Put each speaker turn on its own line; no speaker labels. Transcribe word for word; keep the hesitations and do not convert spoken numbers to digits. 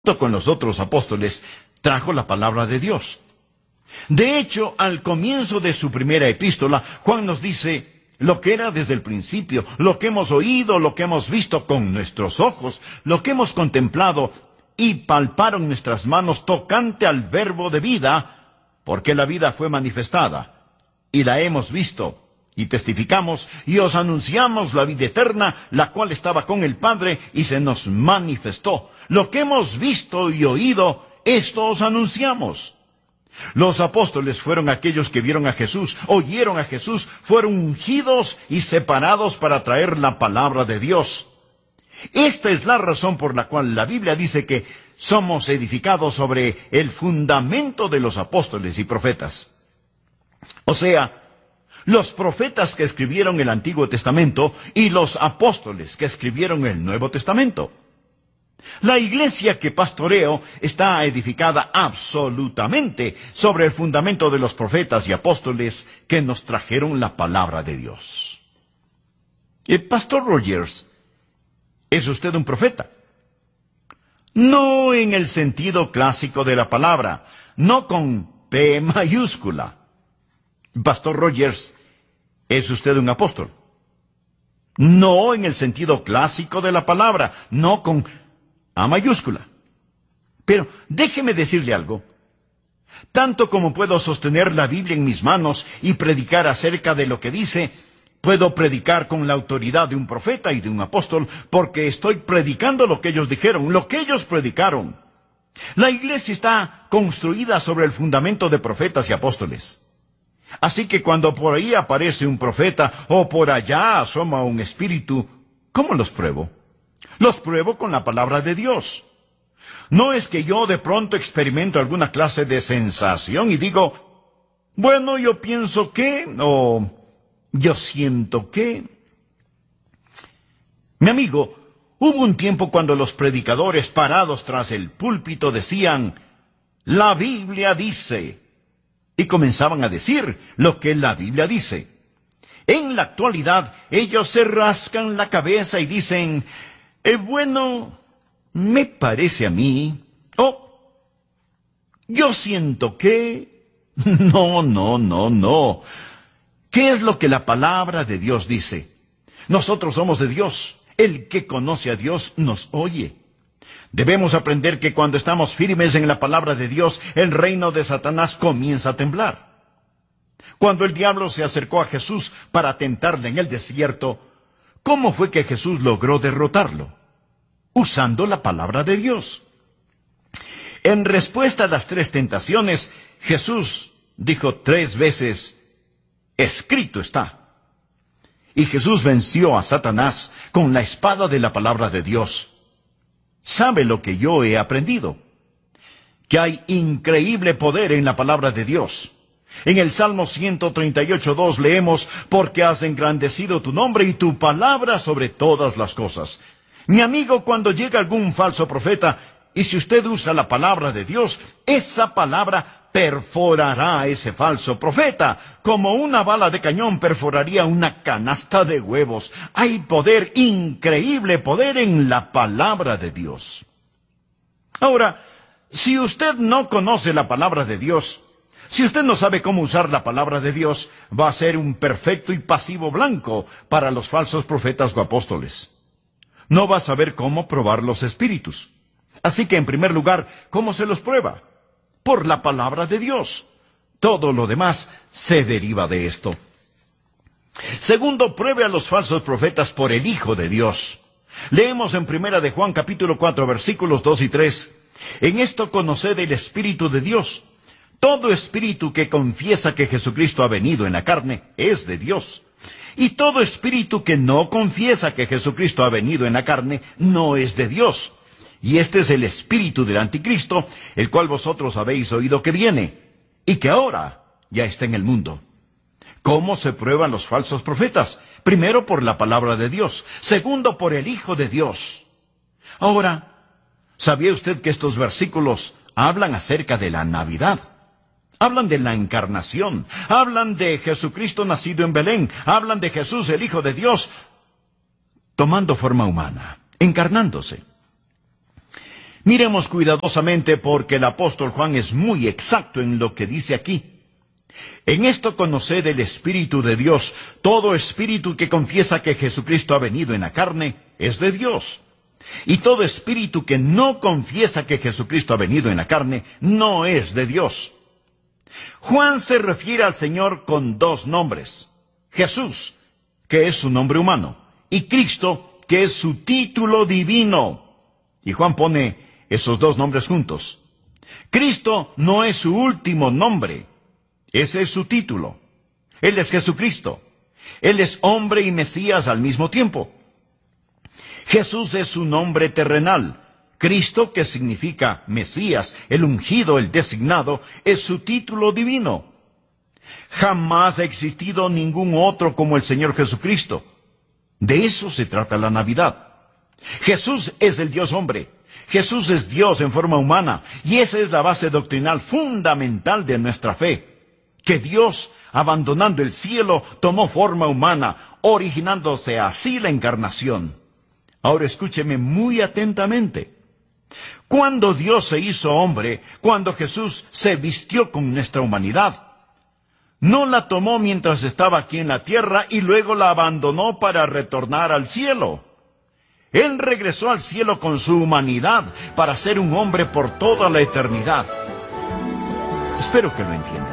con los otros apóstoles, trajo la palabra de Dios. De hecho, al comienzo de su primera epístola, Juan nos dice lo que era desde el principio, lo que hemos oído, lo que hemos visto con nuestros ojos, lo que hemos contemplado y palparon nuestras manos tocante al verbo de vida, porque la vida fue manifestada, y la hemos visto, y testificamos, y os anunciamos la vida eterna, la cual estaba con el Padre, y se nos manifestó. Lo que hemos visto y oído, esto os anunciamos. Los apóstoles fueron aquellos que vieron a Jesús, oyeron a Jesús, fueron ungidos y separados para traer la palabra de Dios. Esta es la razón por la cual la Biblia dice que somos edificados sobre el fundamento de los apóstoles y profetas. O sea, los profetas que escribieron el Antiguo Testamento y los apóstoles que escribieron el Nuevo Testamento. La iglesia que pastoreo está edificada absolutamente sobre el fundamento de los profetas y apóstoles que nos trajeron la palabra de Dios. El pastor Rogers, ¿es usted un profeta? No en el sentido clásico de la palabra, no con P mayúscula. Pastor Rogers, ¿es usted un apóstol? No en el sentido clásico de la palabra, no con A mayúscula. Pero déjeme decirle algo. Tanto como puedo sostener la Biblia en mis manos y predicar acerca de lo que dice, puedo predicar con la autoridad de un profeta y de un apóstol, porque estoy predicando lo que ellos dijeron, lo que ellos predicaron. La iglesia está construida sobre el fundamento de profetas y apóstoles. Así que cuando por ahí aparece un profeta o por allá asoma un espíritu, ¿cómo los pruebo? Los pruebo con la palabra de Dios. No es que yo de pronto experimento alguna clase de sensación y digo, bueno, yo pienso que, o yo siento que. Mi amigo, hubo un tiempo cuando los predicadores parados tras el púlpito decían, la Biblia dice, y comenzaban a decir lo que la Biblia dice. En la actualidad, ellos se rascan la cabeza y dicen, Eh, bueno, me parece a mí, oh, yo siento que, no, no, no, no. ¿Qué es lo que la palabra de Dios dice? Nosotros somos de Dios. El que conoce a Dios nos oye. Debemos aprender que cuando estamos firmes en la palabra de Dios, el reino de Satanás comienza a temblar. Cuando el diablo se acercó a Jesús para tentarle en el desierto, ¿cómo fue que Jesús logró derrotarlo? Usando la palabra de Dios. En respuesta a las tres tentaciones, Jesús dijo tres veces, escrito está. Y Jesús venció a Satanás con la espada de la palabra de Dios. ¿Sabe lo que yo he aprendido? Que hay increíble poder en la palabra de Dios. En el Salmo ciento treinta y ocho, dos leemos, porque has engrandecido tu nombre y tu palabra sobre todas las cosas. Mi amigo, cuando llega algún falso profeta, y si usted usa la palabra de Dios, esa palabra perforará a ese falso profeta, como una bala de cañón perforaría una canasta de huevos. Hay poder, increíble poder en la palabra de Dios. Ahora, si usted no conoce la palabra de Dios, si usted no sabe cómo usar la palabra de Dios, va a ser un perfecto y pasivo blanco para los falsos profetas o apóstoles. No va a saber cómo probar los espíritus. Así que, en primer lugar, ¿cómo se los prueba? Por la palabra de Dios. Todo lo demás se deriva de esto. Segundo, pruebe a los falsos profetas por el Hijo de Dios. Leemos en Primera de Juan capítulo cuatro, versículos dos y tres. En esto conoced el Espíritu de Dios. Todo espíritu que confiesa que Jesucristo ha venido en la carne es de Dios. Y todo espíritu que no confiesa que Jesucristo ha venido en la carne no es de Dios. Y este es el espíritu del anticristo, el cual vosotros habéis oído que viene, y que ahora ya está en el mundo. ¿Cómo se prueban los falsos profetas? Primero, por la palabra de Dios. Segundo, por el Hijo de Dios. Ahora, ¿sabía usted que estos versículos hablan acerca de la Navidad? Hablan de la encarnación, hablan de Jesucristo nacido en Belén, hablan de Jesús, el Hijo de Dios, tomando forma humana, encarnándose. Miremos cuidadosamente porque el apóstol Juan es muy exacto en lo que dice aquí. En esto conoced el Espíritu de Dios. Todo espíritu que confiesa que Jesucristo ha venido en la carne es de Dios. Y todo espíritu que no confiesa que Jesucristo ha venido en la carne no es de Dios. Juan se refiere al Señor con dos nombres: Jesús, que es su nombre humano, y Cristo, que es su título divino. Y Juan pone esos dos nombres juntos. Cristo no es su último nombre, ese es su título. Él es Jesucristo. Él es hombre y Mesías al mismo tiempo. Jesús es su nombre terrenal. Cristo, que significa Mesías, el ungido, el designado, es su título divino. Jamás ha existido ningún otro como el Señor Jesucristo. De eso se trata la Navidad. Jesús es el Dios hombre. Jesús es Dios en forma humana. Y esa es la base doctrinal fundamental de nuestra fe. Que Dios, abandonando el cielo, tomó forma humana, originándose así la encarnación. Ahora escúcheme muy atentamente. Cuando Dios se hizo hombre, cuando Jesús se vistió con nuestra humanidad, no la tomó mientras estaba aquí en la tierra y luego la abandonó para retornar al cielo. Él regresó al cielo con su humanidad para ser un hombre por toda la eternidad. Espero que lo entienda.